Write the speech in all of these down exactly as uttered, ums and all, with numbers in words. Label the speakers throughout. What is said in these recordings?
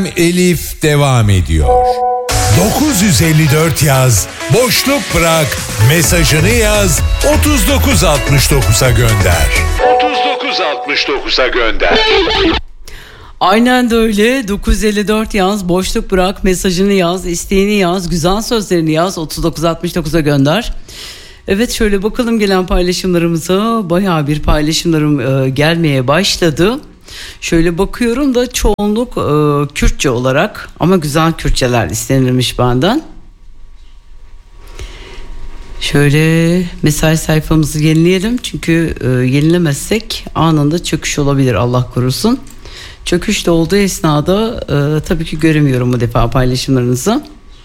Speaker 1: Elif devam ediyor. dokuz yüz elli dört yaz, boşluk bırak, mesajını yaz, otuz dokuz altmış dokuza gönder. otuz dokuz altmış dokuza gönder.
Speaker 2: Aynen de öyle. dokuz yüz elli dört yaz, boşluk bırak, mesajını yaz, isteğini yaz, güzel sözlerini yaz, otuz dokuz altmış dokuza gönder. Evet, şöyle bakalım gelen paylaşımlarımıza. Bayağı bir paylaşımlarım e, gelmeye başladı. Şöyle bakıyorum da çoğunluk e, Kürtçe olarak, ama güzel Kürtçeler istenilmiş benden. Şöyle mesaj sayfamızı yenileyelim, çünkü e, yenilemezsek anında çöküş olabilir, Allah korusun. Çöküş de olduğu esnada e, tabii ki göremiyorum bu defa paylaşımlarınızı.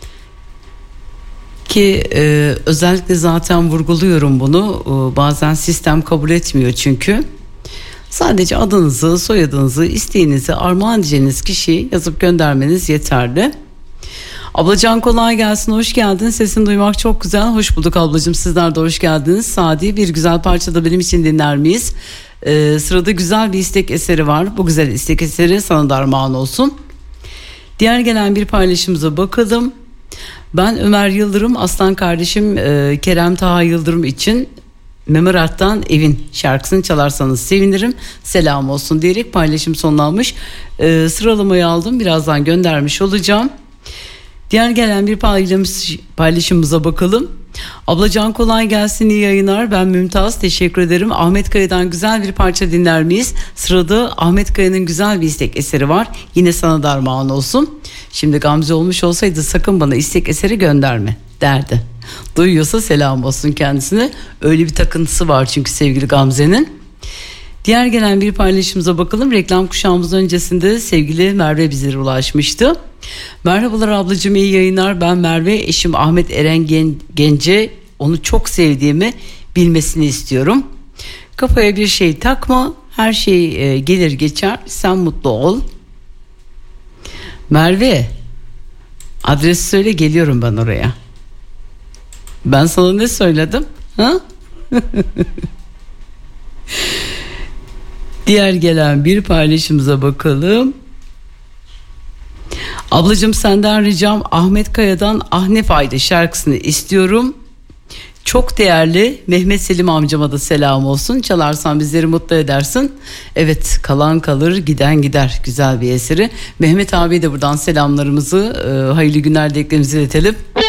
Speaker 2: Ki e, özellikle zaten vurguluyorum bunu, e, bazen sistem kabul etmiyor çünkü. Sadece adınızı, soyadınızı, isteğinizi, armağan edeceğiniz kişiyi yazıp göndermeniz yeterli. Ablacan kolay gelsin, hoş geldin. Sesini duymak çok güzel. Hoş bulduk ablacığım, sizler de hoş geldiniz. Sadi, bir güzel parça da benim için dinler miyiz? Ee, sırada güzel bir istek eseri var. Bu güzel istek eseri sana da armağan olsun. Diğer gelen bir paylaşımıza bakalım. Ben Ömer Yıldırım, aslan kardeşim e, Kerem Taha Yıldırım için Memerat'tan Evin şarkısını çalarsanız sevinirim, selam olsun diyerek paylaşım sonlanmış. Ee, sıralamayı aldım, birazdan göndermiş olacağım. Diğer gelen bir paylaş, paylaşımımıza bakalım. Ablacan kolay gelsin, iyi yayınlar, ben Mümtaz, teşekkür ederim. Ahmet Kaya'dan güzel bir parça dinler miyiz? Sırada Ahmet Kaya'nın güzel bir istek eseri var, yine sana da armağan olsun. Şimdi Gamze olmuş olsaydı sakın bana istek eseri gönderme derdi. Duyuyorsa selam olsun kendisine. Öyle bir takıntısı var çünkü sevgili Gamze'nin. Diğer gelen bir paylaşımıza bakalım. Reklam kuşağımız öncesinde sevgili Merve bizlere ulaşmıştı. Merhabalar ablacığım, iyi yayınlar. Ben Merve, eşim Ahmet Eren Gen- Gence, onu çok sevdiğimi bilmesini istiyorum. Kafaya bir şey takma, her şey e, gelir geçer, sen mutlu ol. Merve, adresi söyle, geliyorum ben oraya. Ben sana ne söyledim? Ha? Diğer gelen bir paylaşımıza bakalım. Ablacığım, senden ricam Ahmet Kaya'dan Ah Ne Fayda şarkısını istiyorum. Çok değerli Mehmet Selim amcama da selam olsun. Çalarsan bizleri mutlu edersin. Evet, kalan kalır, giden gider. Güzel bir eseri. Mehmet abi de buradan selamlarımızı, hayırlı günler dileklerimizi iletelim.